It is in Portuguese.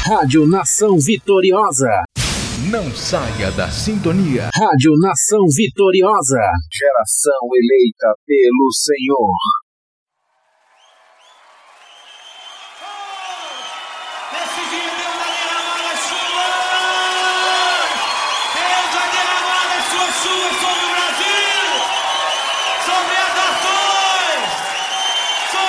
Rádio Nação Vitoriosa. Não saia da sintonia. Rádio Nação Vitoriosa. Geração eleita pelo Senhor.